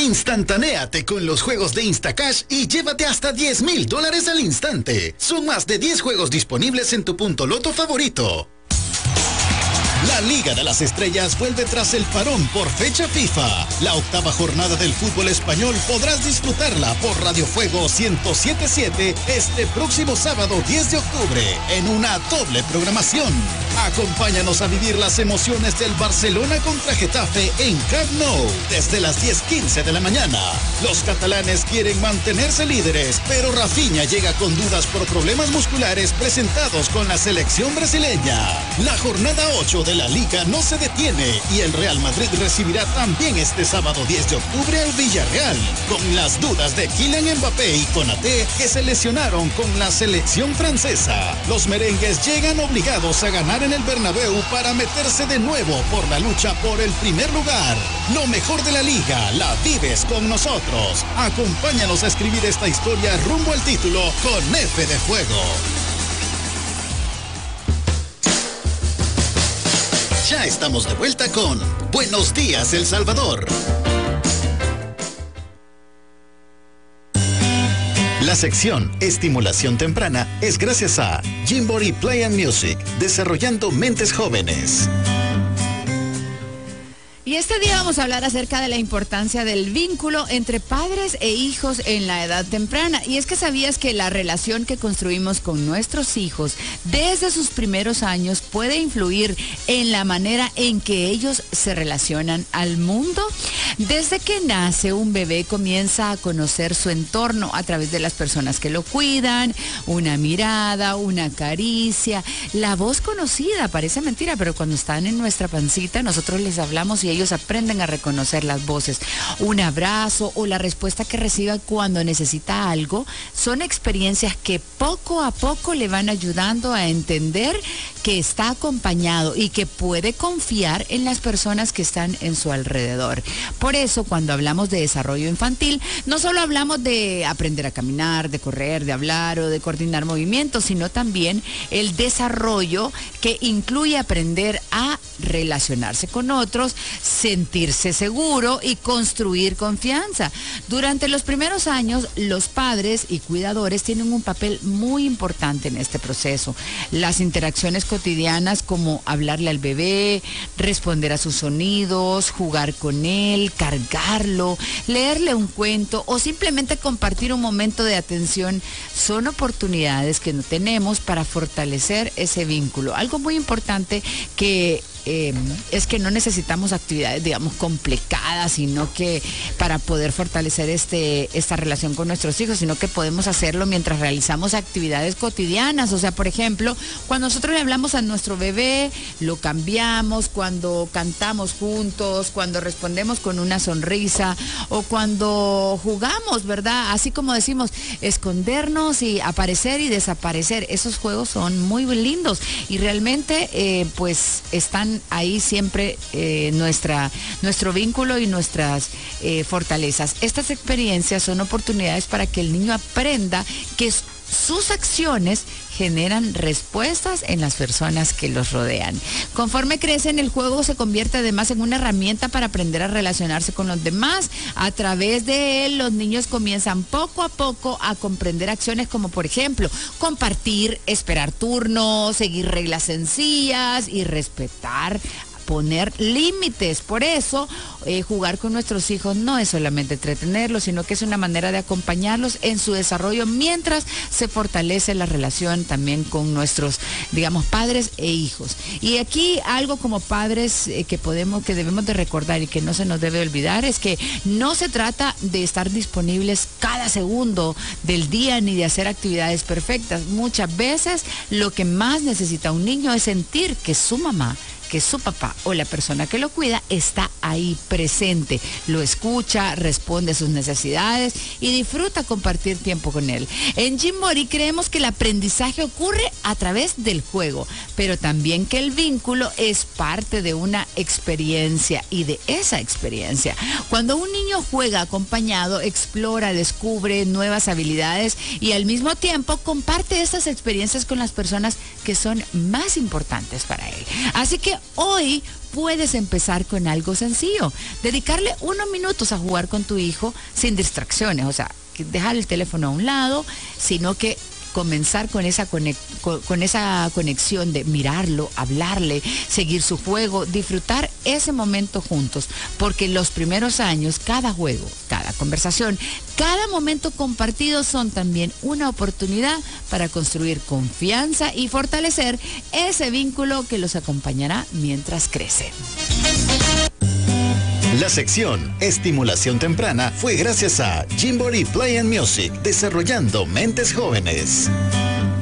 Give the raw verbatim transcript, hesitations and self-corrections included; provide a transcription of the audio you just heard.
Instantanéate con los juegos de Instacash y llévate hasta diez mil dólares al instante. Son más de diez juegos disponibles en tu punto loto favorito. La Liga de las Estrellas vuelve tras el parón por fecha FIFA. La octava jornada del fútbol español podrás disfrutarla por Radio Fuego ciento siete punto siete este próximo sábado diez de octubre en una doble programación. Acompáñanos a vivir las emociones del Barcelona contra Getafe en Camp Nou desde las diez quince de la mañana. Los catalanes quieren mantenerse líderes, pero Rafinha llega con dudas por problemas musculares presentados con la selección brasileña. La jornada ocho de la Liga no se detiene y el Real Madrid recibirá también este sábado diez de octubre al Villarreal, con las dudas de Kylian Mbappé y Konaté que se lesionaron con la selección francesa. Los merengues llegan obligados a ganar en el Bernabéu para meterse de nuevo por la lucha por el primer lugar. Lo mejor de la Liga la vives con nosotros. Acompáñanos a escribir esta historia rumbo al título con F de Fuego. Ya estamos de vuelta con Buenos Días, El Salvador. La sección Estimulación Temprana es gracias a Gymboree Play and Music, desarrollando mentes jóvenes. Y este día vamos a hablar acerca de la importancia del vínculo entre padres e hijos en la edad temprana. Y es que sabías que la relación que construimos con nuestros hijos desde sus primeros años puede influir en la manera en que ellos se relacionan al mundo. Desde que nace, un bebé comienza a conocer su entorno a través de las personas que lo cuidan, una mirada, una caricia, la voz conocida. Parece mentira, pero cuando están en nuestra pancita nosotros les hablamos y ellos ellos aprenden a reconocer las voces. Un abrazo o la respuesta que reciba cuando necesita algo son experiencias que poco a poco le van ayudando a entender que está acompañado y que puede confiar en las personas que están en su alrededor. Por eso, cuando hablamos de desarrollo infantil, no solo hablamos de aprender a caminar, de correr, de hablar o de coordinar movimientos, sino también el desarrollo que incluye aprender a relacionarse con otros, sentirse seguro y construir confianza. Durante los primeros años, los padres y cuidadores tienen un papel muy importante en este proceso. Las interacciones cotidianas como hablarle al bebé, responder a sus sonidos, jugar con él, cargarlo, leerle un cuento o simplemente compartir un momento de atención son oportunidades que no tenemos para fortalecer ese vínculo. Algo muy importante que Eh, es que no necesitamos actividades, digamos, complicadas, sino que para poder fortalecer este, esta relación con nuestros hijos, sino que podemos hacerlo mientras realizamos actividades cotidianas. O sea, por ejemplo, cuando nosotros le hablamos a nuestro bebé, lo cambiamos, cuando cantamos juntos, cuando respondemos con una sonrisa o cuando jugamos, ¿verdad? Así como decimos, escondernos y aparecer y desaparecer. Esos juegos son muy lindos y realmente, eh, pues, están ahí siempre eh, nuestra, nuestro vínculo y nuestras eh, fortalezas. Estas experiencias son oportunidades para que el niño aprenda que sus acciones generan respuestas en las personas que los rodean. Conforme crecen, el juego se convierte además en una herramienta para aprender a relacionarse con los demás. A través de él, los niños comienzan poco a poco a comprender acciones como, por ejemplo, compartir, esperar turnos, seguir reglas sencillas y respetar, poner límites. Por eso, eh, jugar con nuestros hijos no es solamente entretenerlos, sino que es una manera de acompañarlos en su desarrollo mientras se fortalece la relación también con nuestros, digamos, padres e hijos. Y aquí algo como padres eh, que podemos, que debemos de recordar y que no se nos debe olvidar es que no se trata de estar disponibles cada segundo del día ni de hacer actividades perfectas. Muchas veces lo que más necesita un niño es sentir que su mamá, que su papá o la persona que lo cuida está ahí presente, lo escucha, responde a sus necesidades y disfruta compartir tiempo con él. En Gymboree creemos que el aprendizaje ocurre a través del juego, pero también que el vínculo es parte de una experiencia y de esa experiencia. Cuando un niño juega acompañado, explora, descubre nuevas habilidades y al mismo tiempo comparte estas experiencias con las personas que son más importantes para él. Así que hoy puedes empezar con algo sencillo. Dedicarle unos minutos a jugar con tu hijo sin distracciones, o sea, dejar el teléfono a un lado, sino que comenzar con esa, conec con, con esa conexión de mirarlo, hablarle, seguir su juego, disfrutar ese momento juntos, porque los primeros años, cada juego, cada conversación, cada momento compartido son también una oportunidad para construir confianza y fortalecer ese vínculo que los acompañará mientras crecen. La sección Estimulación Temprana fue gracias a Gymboree Play and Music, desarrollando mentes jóvenes.